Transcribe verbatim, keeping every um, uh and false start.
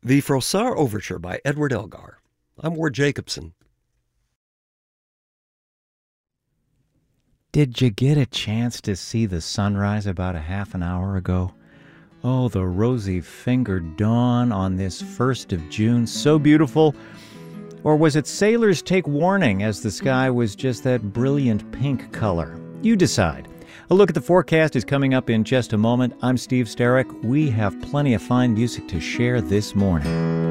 The Froissart Overture by Edward Elgar. I'm Ward Jacobson. Did you get a chance to see the sunrise about a half an hour ago? Oh, the rosy-fingered dawn on this first of June, so beautiful. Or was it sailors take warning as the sky was just that brilliant pink color? You decide. A look at the forecast is coming up in just a moment. I'm Steve Sterrick. We have plenty of fine music to share this morning.